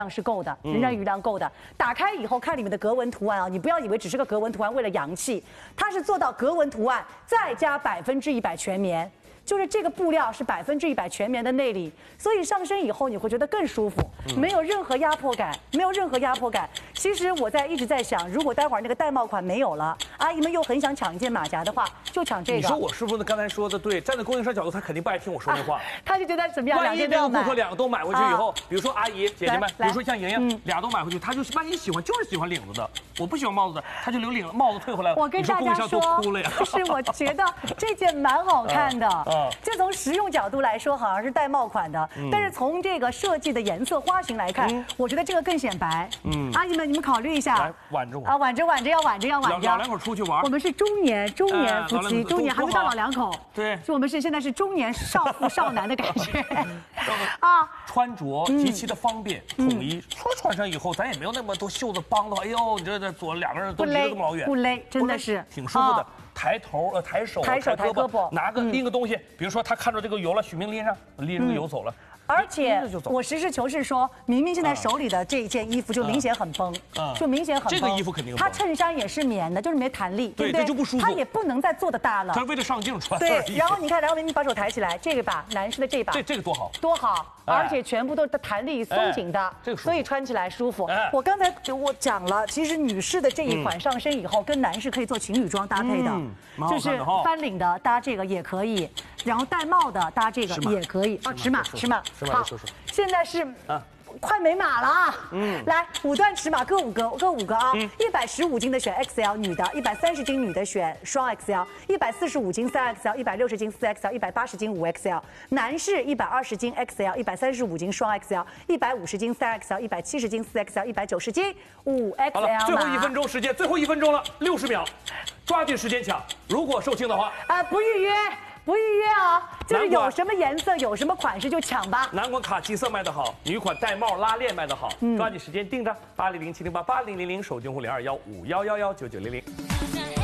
是够的，仍然余量够的。打开以后看里面的格纹图案啊，你不要以为只是个格纹图案，为了洋气，它是做到格纹图案再加100%全棉。 就是这个布料是100%全棉的内里，所以上身以后你会觉得更舒服，没有任何压迫感，没有任何压迫感。其实我一直在想，如果待会儿那个玳瑁款没有了，阿姨们又很想抢一件马甲的话，就抢这个。 你说我是不是刚才说的对？站在供应商角度，他肯定不爱听我说那话。 他就觉得怎么样？ 万一那个顾客2个都买回去以后，比如说阿姨姐姐们，比如说像莹莹俩都买回去，他就万一喜欢就是喜欢领子的，我不喜欢帽子的，他就留领帽子退回来了。 我跟大家说，就是我觉得这件蛮好看的，就从实用角度来说，好像是玳瑁款的，但是从这个设计的颜色花型来看，我觉得这个更显白。阿姨们，你们考虑一下， 来挽着我啊，挽着，要挽着。 老两口出去玩， 我们是中年夫妻，中年还没到老两口， 对， 就我们现在是中年少妇少男的感觉啊。 穿着极其的方便统一，穿上以后咱也没有那么多袖子帮的话，哎呦，你这左2个人都离得这么老远， 不勒，真的是挺舒服的。抬头抬手抬胳膊，拿个拎个东西，比如说他看着这个油了，许明拎上，拎着个油走了。 而且我实事求是说，明明现在手里的这件衣服就明显很崩，就明显很崩。 这个衣服肯定。 它衬衫也是棉的，就是没弹力，对不对？ 这就不舒服。 它也不能再做的大了。 它是为了上镜穿。 对，然后你看，然后明明把手抬起来，这个把男士的这把， 这个多好， 多好，而且全部都是弹力松紧的，所以穿起来舒服。我刚才我讲了，其实女士的这一款上身以后跟男士可以做情侣装搭配的，就是翻领的搭这个也可以，然后戴帽的搭这个也可以。哦，尺码，好。现在是快没码了啊！来5段尺码各5个啊！115斤的选 XL 女的，130斤女的选双 XL，145斤3XL， 160斤4XL， 180斤5XL。男士120斤 XL，135斤双 XL，150斤3XL， 170斤4XL， 190斤5XL。 好了，最后1分钟时间，最后1分钟了，60秒，抓紧时间抢。如果售罄的话， 不预约啊，就是有什么颜色、有什么款式就抢吧。 男款卡其色卖得好，女款玳瑁拉链卖得好，抓紧时间订着8007088000，手机用户021511199900。